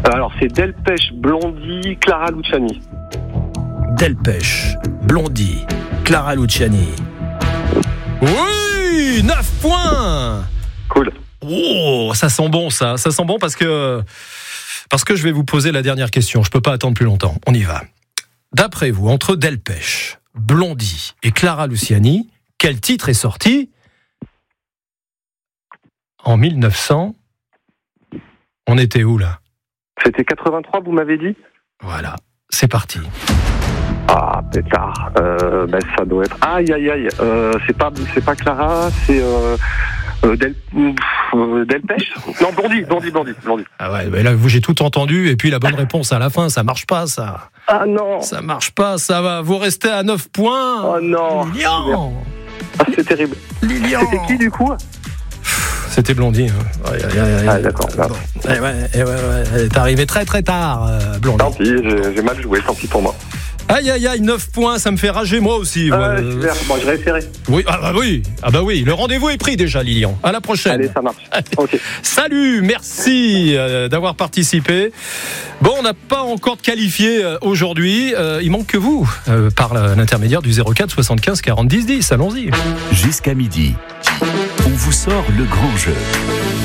Alors, c'est Delpech, Blondie, Clara Luciani. Delpech, Blondie, Clara Luciani. Oui, 9 points. Cool. Oh, ça sent bon ça. Ça sent bon parce que je vais vous poser la dernière question. Je peux pas attendre plus longtemps. On y va. D'après vous, entre Delpech, Blondie et Clara Luciani, quel titre est sorti en 1900 ? On était où là ? C'était 83, vous m'avez dit ? Voilà, c'est parti. Ah, pétard. Ça doit être... Aïe. C'est pas Clara, c'est... Delpech ? Non, Blondie. Ah ouais, mais là, j'ai tout entendu, et puis la bonne réponse à la fin, ça marche pas, ça. Ah non. Ça marche pas, ça va. Vous restez à 9 points. Oh non. Lilian. Ah, c'est terrible. Lilian. C'était qui, du coup ? C'était Blondie. Ah, d'accord. Bon. Ouais. T'es arrivé très très tard, Blondie. Tant pis, j'ai mal joué, tant pis pour moi. Aïe, 9 points, ça me fait rager moi aussi. Super, bon, je réessayerai. Oui, ah bah oui, le rendez-vous est pris déjà, Lilian. À la prochaine. Allez, ça marche. Ok. Salut, merci d'avoir participé. Bon, on n'a pas encore de qualifié aujourd'hui. Il manque que vous, par l'intermédiaire du 04 75 40 10 10. Allons-y. Jusqu'à midi, on vous sort le grand jeu.